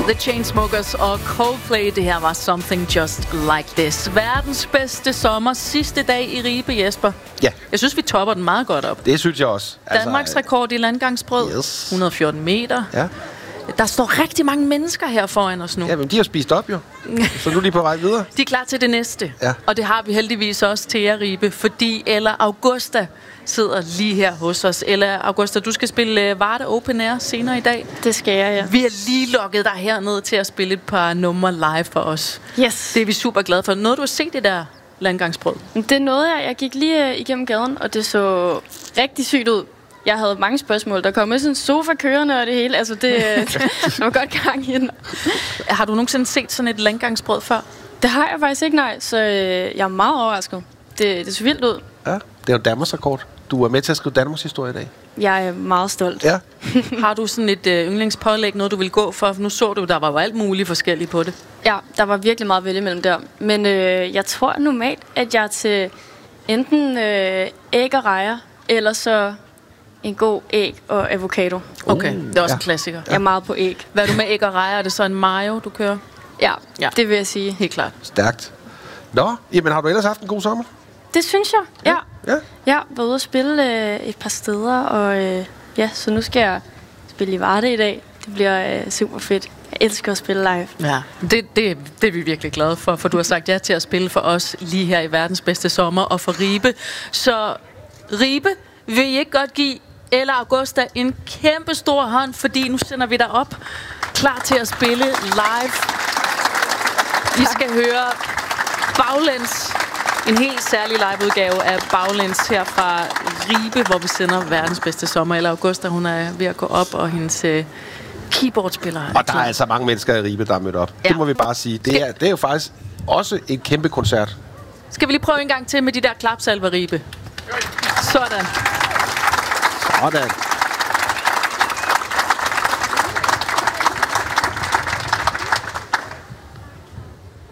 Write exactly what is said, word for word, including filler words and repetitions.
The Chainsmokers og Coldplay. Det her var Something Just Like This. Verdens bedste sommer. Sidste dag i Ribe, Jesper. Ja. Jeg synes, vi topper den meget godt op. Det synes jeg også. Altså, Danmarks rekord i landgangsbrød. Yes. et hundrede og fjorten meter. Ja. Der står rigtig mange mennesker her foran os nu. Ja, men de har spist op jo. Så nu er de på vej videre. De er klar til det næste. Ja. Og det har vi heldigvis også til jer, Ribe. Fordi Ella Augusta sidder lige her hos os. Ella Augusta, du skal spille uh, Varde Open Air senere i dag. Det skal jeg, ja. Vi har lige lukket dig herned til at spille et par numre live for os. Yes. Det er vi super glade for. Noget du har set det der landgangsbrød? Det nåede jeg. Jeg gik lige uh, igennem gaden, og det så rigtig sygt ud. Jeg havde mange spørgsmål. Der kom med sådan en sofa kørende og det hele. Altså, det, der var godt gang i den. Har du nogensinde set sådan et landgangsbrød før? Det har jeg faktisk ikke, nej. Så øh, jeg er meget overrasket. Det, det så vildt ud. Ja, det er jo Danmarks rekord. Du er med til at skrive Danmarks historie i dag. Jeg er meget stolt. Ja. Har du sådan et øh, yndlingspålæg, noget du vil gå for? Nu så du, der var jo alt muligt forskelligt på det. Ja, der var virkelig meget vælge mellem der. Men øh, jeg tror normalt, at jeg er til enten øh, æg og rejer, eller så en god æg og avocado. Okay, det er også ja. en klassiker. Jeg er meget på æg. Hvad er du med æg og rejer? Er det så en mayo, du kører? Ja, Ja. det vil jeg sige. Helt klart. Stærkt. Nå, jamen har du ellers haft en god sommer? Det synes jeg, ja. Ja. Jeg var ude at spille øh, et par steder, og øh, ja, så nu skal jeg spille i Varde i dag. Det bliver øh, super fedt. Jeg elsker at spille live. Ja, det, det, det er vi virkelig glade for, for du har sagt ja til at spille for os lige her i verdens bedste sommer og for Ribe. Så Ribe, vil I ikke godt give Ella Augusta en kæmpe stor hånd, fordi nu sender vi dig op, klar til at spille live. I skal høre Baglæns, en helt særlig liveudgave af Baglæns her fra Ribe, hvor vi sender verdens bedste sommer. Ella Augusta, hun er ved at gå op, og hendes øh, keyboardspiller. Og der er altså mange mennesker i Ribe, der er mødt op. Ja. Det må vi bare sige. Det er, det er jo faktisk også en kæmpe koncert. Skal vi lige prøve en gang til med de der klapsalver, Ribe? Sådan. Sådan.